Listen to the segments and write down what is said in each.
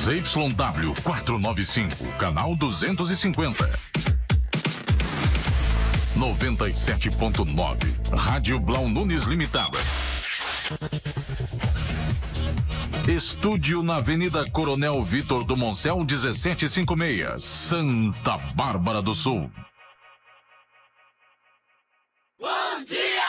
ZYW 495, canal 250. 97.9, Rádio Blau Nunes Limitada. Estúdio na Avenida Coronel Vitor do Moncel, 1756, Santa Bárbara do Sul. Bom dia!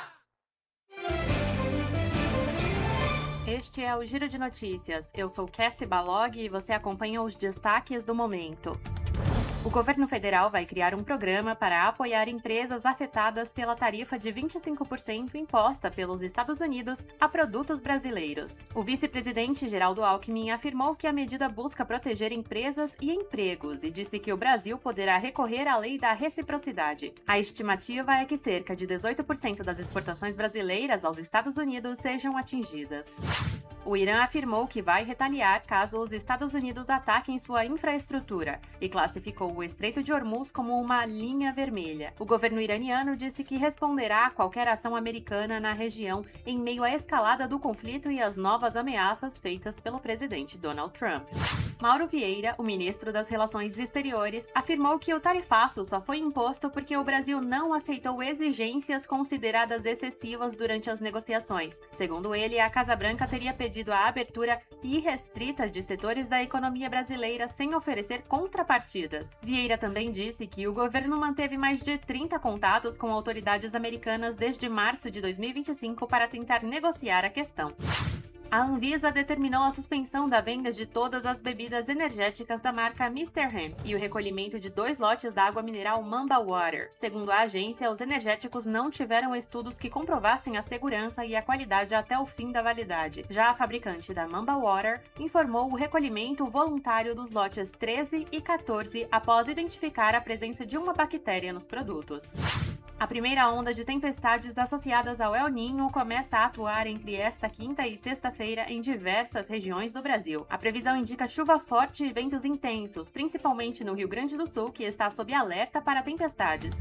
Este é o Giro de Notícias. Eu sou Cassie Balog e você acompanha os destaques do momento. O governo federal vai criar um programa para apoiar empresas afetadas pela tarifa de 25% imposta pelos Estados Unidos a produtos brasileiros. O vice-presidente Geraldo Alckmin afirmou que a medida busca proteger empresas e empregos e disse que o Brasil poderá recorrer à lei da reciprocidade. A estimativa é que cerca de 18% das exportações brasileiras aos Estados Unidos sejam atingidas. O Irã afirmou que vai retaliar caso os Estados Unidos ataquem sua infraestrutura e classificou o Estreito de Hormuz como uma linha vermelha. O governo iraniano disse que responderá a qualquer ação americana na região em meio à escalada do conflito e às novas ameaças feitas pelo presidente Donald Trump. Mauro Vieira, o ministro das Relações Exteriores, afirmou que o tarifaço só foi imposto porque o Brasil não aceitou exigências consideradas excessivas durante as negociações. Segundo ele, a Casa Branca teria pedido a abertura irrestrita de setores da economia brasileira sem oferecer contrapartidas. Vieira também disse que o governo manteve mais de 30 contatos com autoridades americanas desde março de 2025 para tentar negociar a questão. A Anvisa determinou a suspensão da venda de todas as bebidas energéticas da marca Mr. Hemp e o recolhimento de 2 lotes da água mineral Mamba Water. Segundo a agência, os energéticos não tiveram estudos que comprovassem a segurança e a qualidade até o fim da validade. Já a fabricante da Mamba Water informou o recolhimento voluntário dos lotes 13 e 14 após identificar a presença de uma bactéria nos produtos. A primeira onda de tempestades associadas ao El Niño começa a atuar entre esta quinta e sexta-feira em diversas regiões do Brasil. A previsão indica chuva forte e ventos intensos, principalmente no Rio Grande do Sul, que está sob alerta para tempestades.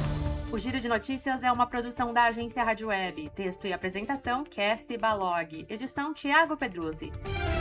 O Giro de Notícias é uma produção da agência Rádio Web. Texto e apresentação, Cassie Balog. Edição, Thiago Pedruzzi.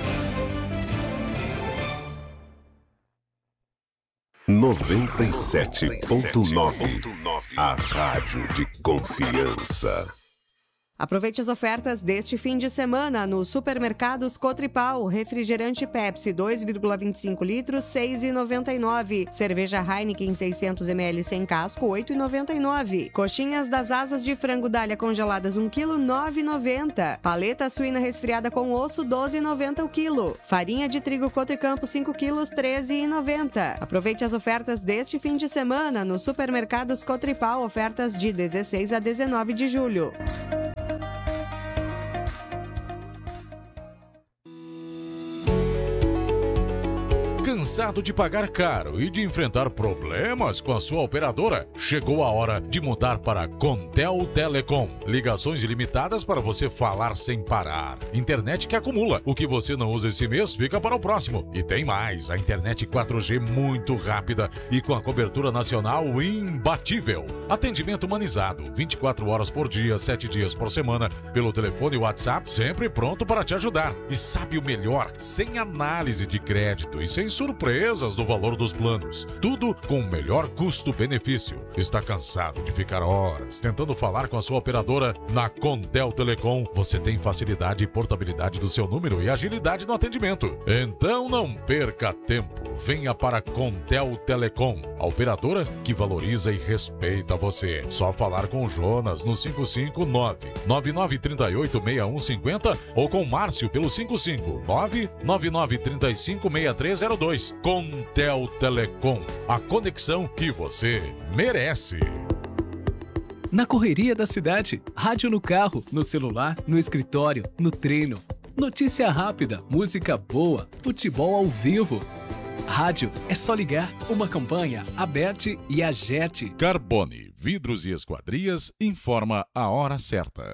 97.9, a rádio de confiança. Aproveite as ofertas deste fim de semana no Supermercados Cotripal. Refrigerante Pepsi 2,25 litros, R$ 6,99. Cerveja Heineken 600 ml sem casco, R$ 8,99. Coxinhas das asas de frango Dália congeladas 1 kg, R$ 9,90. Paleta suína resfriada com osso, R$ 12,90 o quilo. Farinha de trigo Cotricampo 5 kg, R$ 13,90. Aproveite as ofertas deste fim de semana no Supermercados Cotripal. Ofertas de 16 a 19 de julho. Cansado de pagar caro e de enfrentar problemas com a sua operadora? Chegou a hora de mudar para a Contel Telecom. Ligações ilimitadas para você falar sem parar. Internet que acumula. O que você não usa esse mês fica para o próximo. E tem mais, a internet 4G muito rápida e com a cobertura nacional imbatível. Atendimento humanizado, 24 horas por dia, 7 dias por semana, pelo telefone e WhatsApp, sempre pronto para te ajudar. E sabe o melhor? Sem análise de crédito e sem surpresas do valor dos planos. Tudo com o melhor custo-benefício. Está cansado de ficar horas tentando falar com a sua operadora? Na Contel Telecom, você tem facilidade e portabilidade do seu número e agilidade no atendimento. Então não perca tempo. Venha para a Contel Telecom, a operadora que valoriza e respeita você. Só falar com o Jonas no 559-9938-6150 ou com o Márcio pelo 559-9935-6302. Contel Telecom, a conexão que você merece. Na correria da cidade, rádio no carro, no celular, no escritório, no treino. Notícia rápida, música boa, futebol ao vivo. Rádio é só ligar. Uma campanha, Aberte e Agerte. Carbone, vidros e esquadrias, informa a hora certa.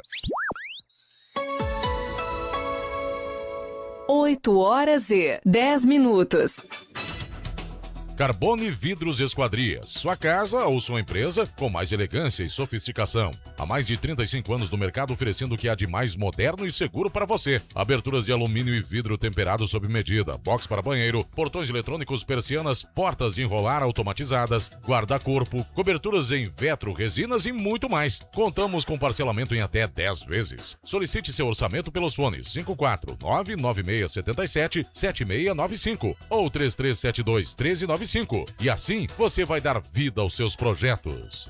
8 horas e 10 minutos. Carbone Vidros Esquadrias, sua casa ou sua empresa com mais elegância e sofisticação. Há mais de 35 anos no mercado oferecendo o que há de mais moderno e seguro para você. Aberturas de alumínio e vidro temperado sob medida, box para banheiro, portões eletrônicos, persianas, portas de enrolar automatizadas, guarda-corpo, coberturas em vetro, resinas e muito mais. Contamos com parcelamento em até 10 vezes. Solicite seu orçamento pelos fones 549-9677-7695 ou 3372-1395 e assim você vai dar vida aos seus projetos.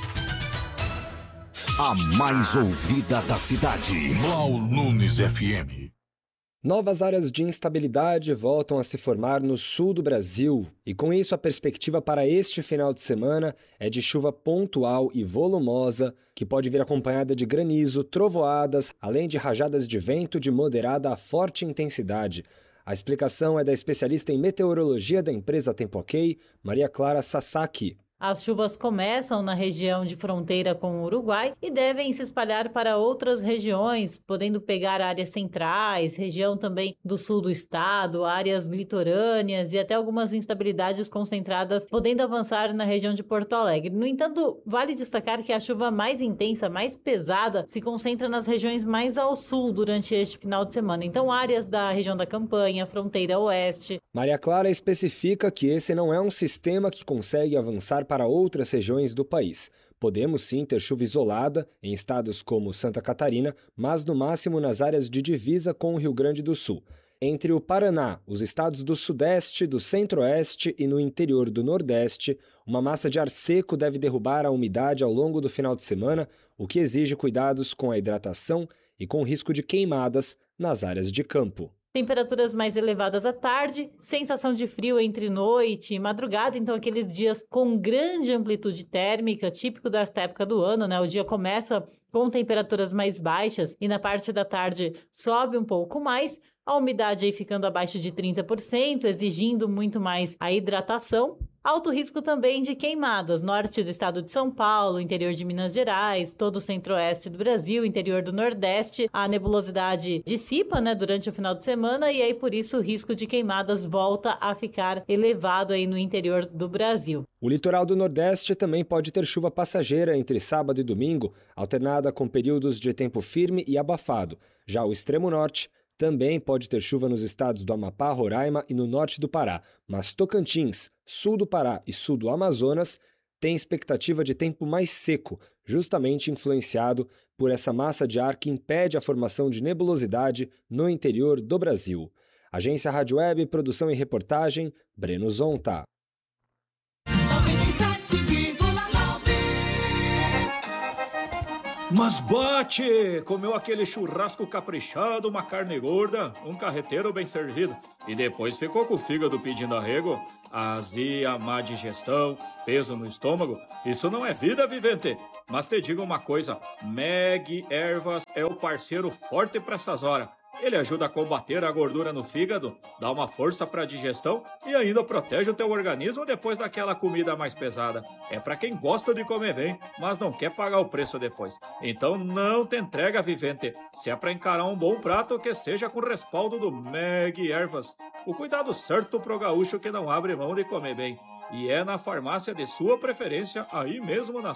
A mais ouvida da cidade. Blau Nunes FM. Novas áreas de instabilidade voltam a se formar no sul do Brasil e, com isso, a perspectiva para este final de semana é de chuva pontual e volumosa, que pode vir acompanhada de granizo, trovoadas, além de rajadas de vento de moderada a forte intensidade. A explicação é da especialista em meteorologia da empresa Tempo Ok, Maria Clara Sasaki. As chuvas começam na região de fronteira com o Uruguai e devem se espalhar para outras regiões, podendo pegar áreas centrais, região também do sul do estado, áreas litorâneas e até algumas instabilidades concentradas, podendo avançar na região de Porto Alegre. No entanto, vale destacar que a chuva mais intensa, mais pesada, se concentra nas regiões mais ao sul durante este final de semana. Então, áreas da região da Campanha, fronteira oeste. Maria Clara especifica que esse não é um sistema que consegue avançar para outras regiões do país. Podemos sim ter chuva isolada em estados como Santa Catarina, mas no máximo nas áreas de divisa com o Rio Grande do Sul. Entre o Paraná, os estados do Sudeste, do Centro-Oeste e no interior do Nordeste, uma massa de ar seco deve derrubar a umidade ao longo do final de semana, o que exige cuidados com a hidratação e com risco de queimadas nas áreas de campo. Temperaturas mais elevadas à tarde, sensação de frio entre noite e madrugada, então aqueles dias com grande amplitude térmica, típico desta época do ano, né? O dia começa com temperaturas mais baixas e na parte da tarde sobe um pouco mais, a umidade aí ficando abaixo de 30%, exigindo muito mais a hidratação. Alto risco também de queimadas, norte do estado de São Paulo, interior de Minas Gerais, todo o centro-oeste do Brasil, interior do Nordeste. A nebulosidade dissipa, né, durante o final de semana e aí por isso o risco de queimadas volta a ficar elevado aí no interior do Brasil. O litoral do Nordeste também pode ter chuva passageira entre sábado e domingo, alternada com períodos de tempo firme e abafado. Já o extremo norte também pode ter chuva nos estados do Amapá, Roraima e no norte do Pará, mas Tocantins, sul do Pará e sul do Amazonas têm expectativa de tempo mais seco, justamente influenciado por essa massa de ar que impede a formação de nebulosidade no interior do Brasil. Agência Rádio Web, produção e reportagem, Breno Zonta. Mas bate! Comeu aquele churrasco caprichado, uma carne gorda, um carreteiro bem servido. E depois ficou com o fígado pedindo arrego. Azia, má digestão, peso no estômago. Isso não é vida, vivente. Mas te digo uma coisa, Meg Ervas é o parceiro forte para essas horas. Ele ajuda a combater a gordura no fígado, dá uma força para a digestão e ainda protege o teu organismo depois daquela comida mais pesada. É para quem gosta de comer bem, mas não quer pagar o preço depois. Então não te entrega, vivente. Se é para encarar um bom prato, que seja com respaldo do Meg Ervas. O cuidado certo pro gaúcho que não abre mão de comer bem. E é na farmácia de sua preferência, aí mesmo na